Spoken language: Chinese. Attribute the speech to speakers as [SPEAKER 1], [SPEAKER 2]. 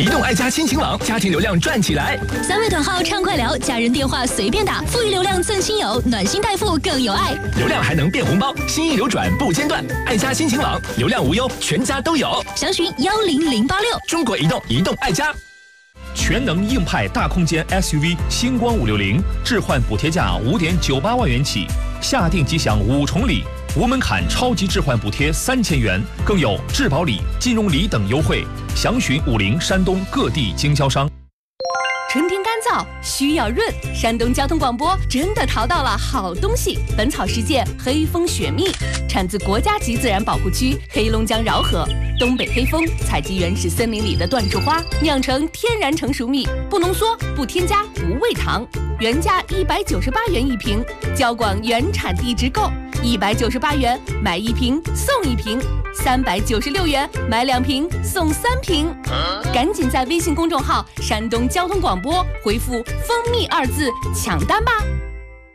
[SPEAKER 1] 移动爱家亲情网，家庭流量赚起来。
[SPEAKER 2] 3位短号畅快聊，家人电话随便打，富裕流量赠亲友，暖心代付更有爱。
[SPEAKER 1] 流量还能变红包，心意流转不间断。爱家亲情网，流量无忧，全家都有。
[SPEAKER 2] 详询10086。
[SPEAKER 1] 中国移动，移动爱家。
[SPEAKER 3] 全能硬派大空间 SUV 星光560，置换补贴价5.98万元起，下定即享5重礼，无门槛超级置换补贴3000元，更有质保礼、金融礼等优惠。详询50山东各地经销商。
[SPEAKER 4] 春天干燥需要润，山东交通广播真的淘到了好东西。本草世界黑蜂雪蜜产自国家级自然保护区黑龙江饶河，东北黑蜂采集原始森林里的椴树花，酿成天然成熟蜜，不浓缩，不添加，不喂糖，原价198元一瓶，交广原产地直购，198元买1瓶送1瓶，396元买2瓶送3瓶，赶紧在微信公众号山东交通广播回复蜂蜜2字抢单吧。